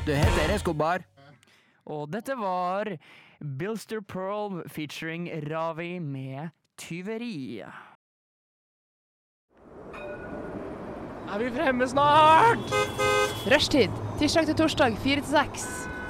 Det heter Escobar. Og dette var Bilster Pearl featuring Ravi med Tyveri. Er vi fremme snart? Rushtid, tirsdag til torsdag, 4-6.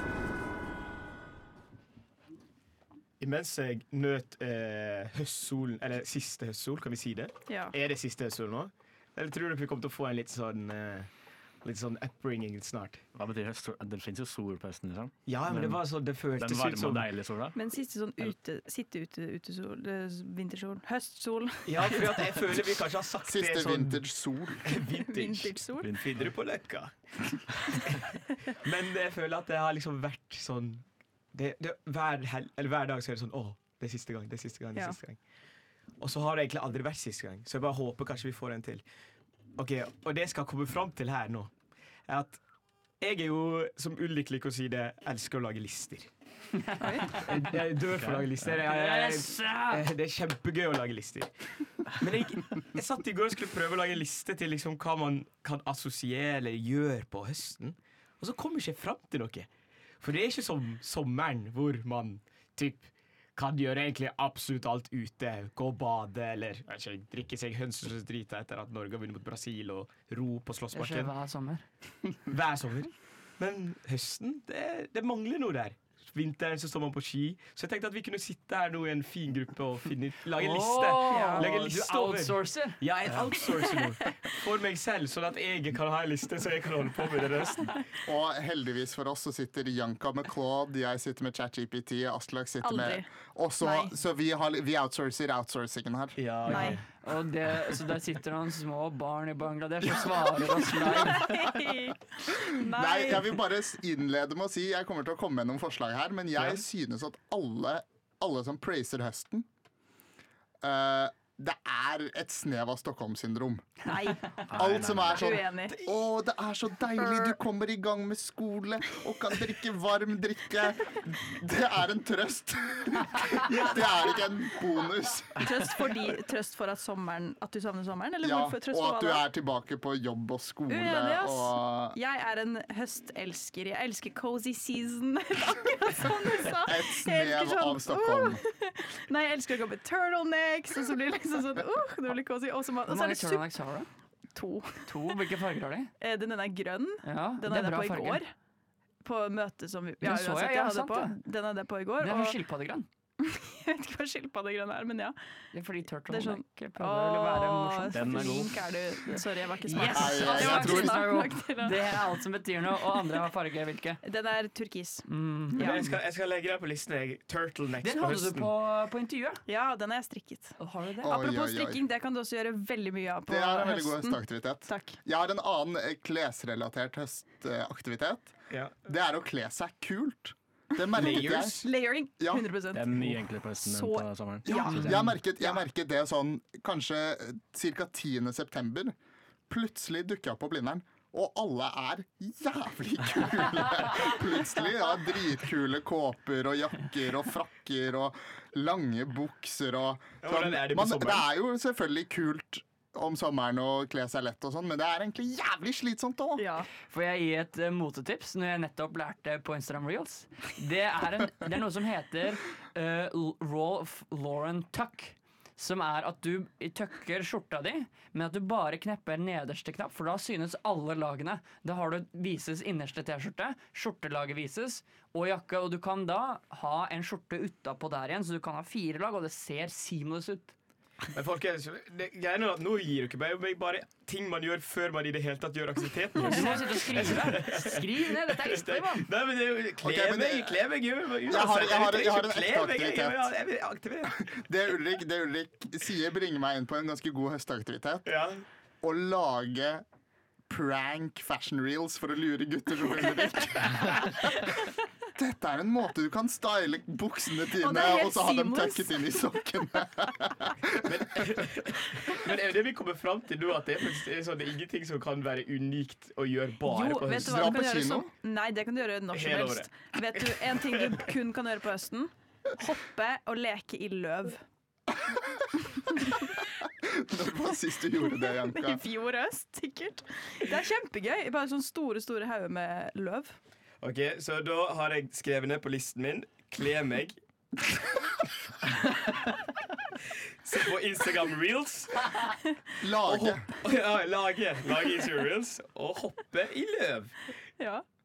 Imens jeg nøt høstsolen, eller siste høstsol, kan vi si det? Ja. Er det siste høstsol nå? Eller tror dere vi kommer til å få en litt sånn upbringing snart? Hva betyr høst? Det finnes jo sol på høsten, liksom. Ja, men det var sånn, det føltes Den ut varme som og deilige sola. Men siste sånn utesol, vintersol, høstsol. Ja, for jeg føler vi kanskje har sagt Siste det sånn vintage sol. Vintersol. Finner du på Løkka? Men jeg føler at det har liksom vært sånn hver dag så er det sånn det er siste gang, det er siste gang, det er siste gang. Og så har det egentlig aldri vært siste gang, så jeg bare håper kanskje vi får en til. Ok, og det jeg skal komme fram til her nå, er at jeg er jo, som Ulrik liker å si det, elsker å lage lister. Jeg dør for å lage lister. Det er kjempegøy å lage lister. Men jeg satt i går og skulle prøve å lage liste til liksom hva man kan assosiere eller gjøre på høsten, og så kommer jeg ikke fram til noe. For det er ikke som sommeren hvor man kan gjøre egentlig absolutt alt ute. Gå og bade eller drikke seg hønsesdrita etter at Norge har vunnet mot Brasil og ro på Det slåssbakken. skjer hver sommer. Hver sommer. Men høsten, det mangler noe der. Vinteren så står man på ski. Så jeg tenkte at vi kunne sitte her nå i en fin gruppe og lage liste. Lage liste Du outsourcer. Ja, jeg outsourcer nå. For meg selv, sånn at jeg kan ha en liste så jeg kan holde på med det resten. Og heldigvis for oss så sitter Janka med Claude, jeg sitter med ChatGPT, Aslak sitter Aldri. med også, så vi outsourcer outsourcingen her. Ja, Nei. Og så der sitter noen små barn i Bangladesh og svarer oss live. Nei, jeg vil bare innlede med å si jeg kommer til å komme med noen forslag her, men jeg synes at alle som praiser høsten det er et snev av Stockholm-syndrom. Nei. Alt som er sånn Uenig. det er så deilig, du kommer i gang med skole og kan drikke varm drikke. Det er en trøst. Det er ikke en bonus. Trøst for at du savner sommeren? Eller Ja, hvorfor trøst og for at du hva da? er tilbake på jobb og skole. Uenig, ass. Og Jeg er en høstelsker. Jeg elsker cozy season. Akkurat som du sa. et Jeg elsker snev sånn, av Stockholm. Nei, jeg elsker å gå med turtlenecks, og så blir det liksom sånn det blir cozy. Og så Hvor er mange det turtlenecks har du? 2. Hvilke farger har de? Den ene er grønn. Ja, Den det er er bra på i farge. går. På møtet som vi Den så uansett, jeg, ja, hadde sant på. det. Den er det på i går. Det er Og sånn skilpaddegrønn. jeg vet ikke hva skilpaddegrønn er, men ja. Det er fordi Det er sånn turtleneck prøver å være morsom. Den er god. flink er du. Sorry, jeg var ikke smart. Yes! Nei, Jeg var jeg tror- ikke smart nok til å Det er alt som betyr noe, og andre har farge. Hvilke? Den er turkis. Men Ja. jeg skal legge deg på listen. Turtlenecks Den på hadde du høsten. på intervjuet. Ja, den er strikket. Har du det? Oi, Apropos oi, oi. strikking, det kan du også gjøre veldig mye av på Det er en veldig god høsten. høstaktivitet. Takk. Jeg har en annen klesrelatert høstaktivitet. Ja. Det er å kle seg kult. Det merket jeg. Layers. Layering. Ja. 100%. Det er mye enklere på høsten enn Så- på sommeren. Ja. synes jeg. Jeg merket det sånn kanskje ca. 10. september. Plutselig dukker jeg opp på Blindern, og alle er jævlig kule. Plutselig dritkule kåper og jakker og frakker og lange bukser og Ja, hvordan er det på sommeren? Det er jo selvfølgelig kult om sommeren å kle seg lett og sånn, men det er egentlig jævlig slitsomt òg. Ja. Får jeg gi et motetips når jeg nettopp lærte på Instagram Reels? Det er noe som heter Rolf Lauren Tuck. Som er at du tøkker skjorta di, men at du bare knepper nederste knapp, for da synes alle lagene. Da har du vises innerste T-skjorte, skjortelaget vises, og jakke. Og du kan da ha en skjorte utapå der igjen, så du kan ha 4 lag, og det ser seamless ut. Men folkens, greien er at nå gir du ikke meg bare ting man gjør før man i det hele tatt gjør aktiviteten. Du må sitte og skrive. Skriv ned, dette er viktig, mann. Nei, men det er jo Ok, men det- kle meg gjør Jeg har en ekte aktivitet. Jeg vil aktivere. Det Ulrik sier, bringer meg inn på en ganske god høstaktivitet. Ja. Å lage prank fashion reels for å lure gutter som Ulrik. Dette er en måte du kan style buksene Og dine, det er helt og så ha dem seamless. tucket inn i sokkene. Men er det vi kommer fram til nå, at det er faktisk sånn, det er ingenting som kan være unikt å gjøre bare Jo, på vet du høsten? hva Dra du kan på gjøre kino? som Nei, det kan du gjøre når som Hele helst. Vet du en ting du kun kan gjøre på høsten? Hoppe og leke i løv. Når var sist du gjorde det, I Janka? fjor høst, sikkert. Det er kjempegøy. Bare sånne store hauger med løv. Ok, så da har jeg skrevet ned på listen min kle meg. Se på Instagram Reels. Lage. Lage Instagram Reels og hoppe i løv. Ja.